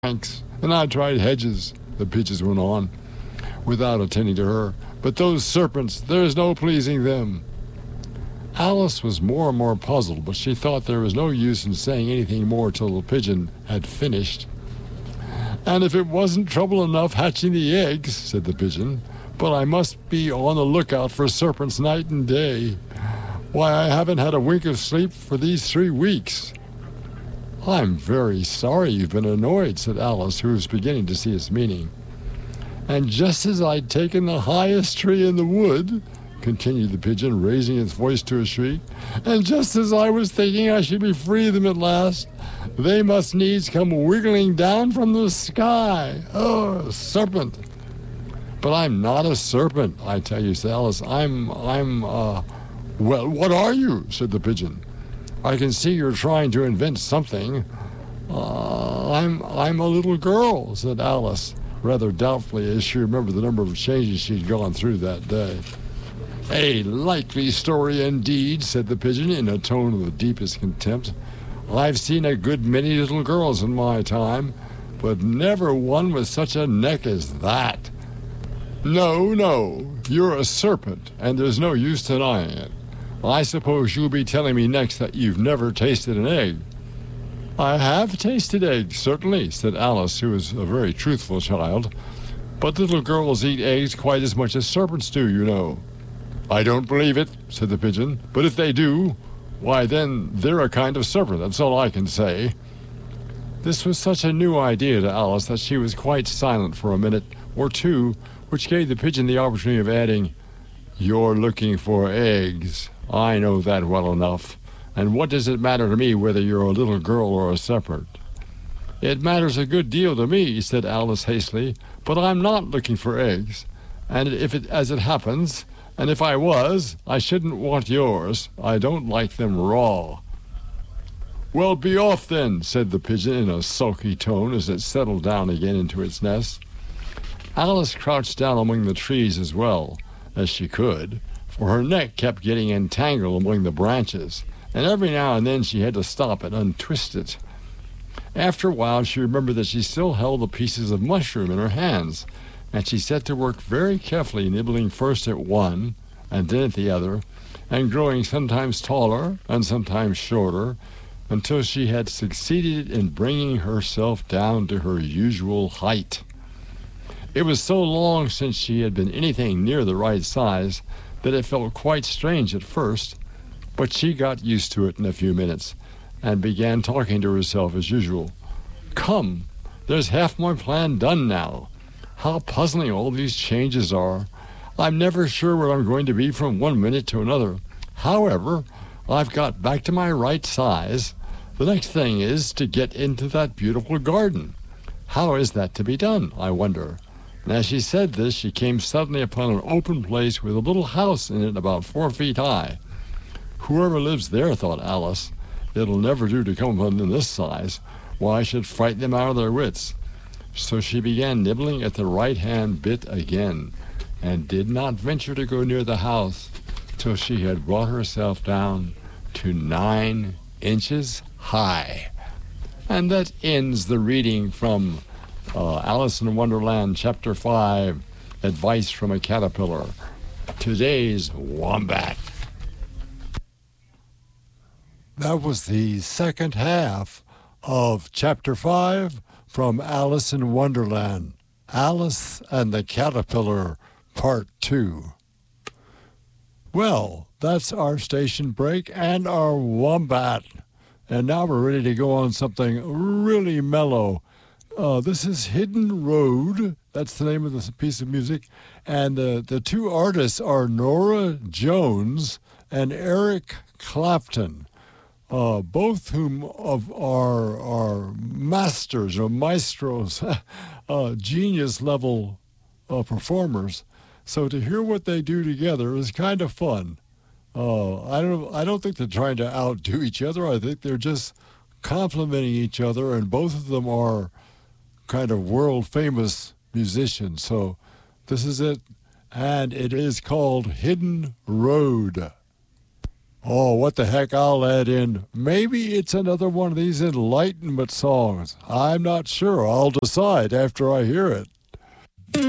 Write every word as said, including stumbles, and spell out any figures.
banks, and I tried hedges, the pigeons went on, without attending to her. But those serpents, there's no pleasing them. Alice was more and more puzzled, but she thought there was no use in saying anything more till the pigeon had finished. And if it wasn't trouble enough hatching the eggs, said the pigeon, but I must be on the lookout for serpents night and day. Why, I haven't had a wink of sleep for these three weeks. I'm very sorry you've been annoyed, said Alice, who was beginning to see its meaning. And just as I'd taken the highest tree in the wood, continued the pigeon, raising its voice to a shriek, and just as I was thinking I should be free of them at last, they must needs come wiggling down from the sky. Oh, a serpent. But I'm not a serpent, I tell you, said Alice. I'm, I'm, uh, well, what are you, said the pigeon. I can see you're trying to invent something. Uh, I'm, I'm a little girl, said Alice, rather doubtfully as she remembered the number of changes she'd gone through that day. A likely story indeed, said the pigeon in a tone of the deepest contempt. I've seen a good many little girls in my time, but never one with such a neck as that. No, no, you're a serpent, and there's no use denying it. I suppose you'll be telling me next that you've never tasted an egg. I have tasted eggs, certainly, said Alice, who was a very truthful child. But little girls eat eggs quite as much as serpents do, you know. I don't believe it, said the pigeon, but if they do, why then they're a kind of serpent, that's all I can say. This was such a new idea to Alice that she was quite silent for a minute or two, which gave the pigeon the opportunity of adding, You're looking for eggs. I know that well enough. And what does it matter to me whether you're a little girl or a serpent? It matters a good deal to me, said Alice hastily, but I'm not looking for eggs. And if it, as it happens, and if I was, I shouldn't want yours. I don't like them raw. Well, be off then, said the pigeon in a sulky tone as it settled down again into its nest. Alice crouched down among the trees as well as she could, for her neck kept getting entangled among the branches, and every now and then she had to stop and untwist it. After a while she remembered that she still held the pieces of mushroom in her hands, and she set to work very carefully, nibbling first at one and then at the other, and growing sometimes taller and sometimes shorter, until she had succeeded in bringing herself down to her usual height. It was so long since she had been anything near the right size that it felt quite strange at first, but she got used to it in a few minutes and began talking to herself as usual. Come, there's half my plan done now. How puzzling all these changes are. I'm never sure where I'm going to be from one minute to another. However, I've got back to my right size. The next thing is to get into that beautiful garden. How is that to be done, I wonder? And as she said this, she came suddenly upon an open place with a little house in it about four feet high. Whoever lives there, thought Alice, it'll never do to come upon them this size. Why, I should frighten them out of their wits. So she began nibbling at the right-hand bit again, and did not venture to go near the house till she had brought herself down to nine inches high. And that ends the reading from uh, Alice in Wonderland, Chapter five, Advice from a Caterpillar. Today's Wombat. That was the second half of Chapter five from Alice in Wonderland, Alice and the Caterpillar, Part two. Well, that's our station break and our Wombat. And now we're ready to go on something really mellow. Uh, this is Hidden Road. That's the name of this piece of music. And uh, the two artists are Nora Jones and Eric Clapton. Uh, both whom of are are masters or maestros, uh, genius-level uh, performers. So to hear what they do together is kind of fun. Uh, I don't I don't think they're trying to outdo each other. I think they're just complimenting each other, and both of them are kind of world-famous musicians. So this is it, and it is called Hidden Road. Oh, what the heck, I'll add in, maybe it's another one of these enlightenment songs. I'm not sure. I'll decide after I hear it.